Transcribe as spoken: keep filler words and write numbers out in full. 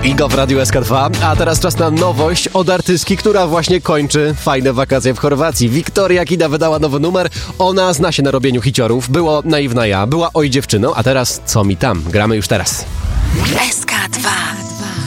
Igo w Radiu S K dwa, a teraz czas na nowość od artystki, która właśnie kończy fajne wakacje w Chorwacji. Wiktoria Kida wydała nowy numer, ona zna się na robieniu hiciorów, było Naiwna ja, była Oj dziewczyną, a teraz Co mi tam, gramy już teraz. S K dwa.